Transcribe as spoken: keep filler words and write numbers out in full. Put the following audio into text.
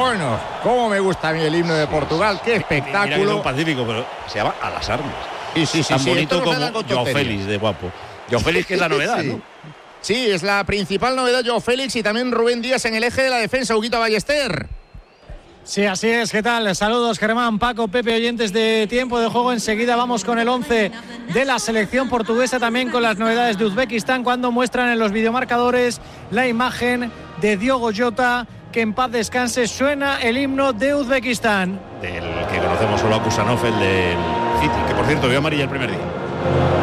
Bueno, cómo me gusta a mí el himno de Portugal, qué espectáculo. Mira que es un pacífico, pero se llama A las armas. Sí, sí, sí, tan sí, bonito esto no como Joao Félix de guapo. Joao Félix, que es la novedad, sí. ¿no? Sí, es la principal novedad, Joao Félix, y también Rubén Díaz en el eje de la defensa, Huguito Ballester. Sí, así es. ¿Qué tal? Saludos, Germán, Paco, Pepe, oyentes de Tiempo de Juego. Enseguida vamos con el once de la selección portuguesa, también con las novedades de Uzbekistán, cuando muestran en los videomarcadores la imagen de Diogo Jota, que en paz descanse. Suena el himno de Uzbekistán. Del que conocemos solo a Kusanov, el del City, que por cierto vio amarilla el primer día.